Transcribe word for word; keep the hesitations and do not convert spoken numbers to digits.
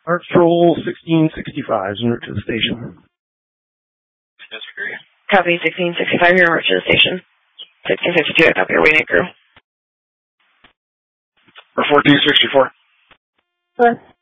Arc Patrol sixteen sixty-five is en route to the station. Disagree. Copy sixteen sixty-five, you're en route to the station. sixteen fifty-two, I copy your waiting crew. For fourteen sixty-four. Hello.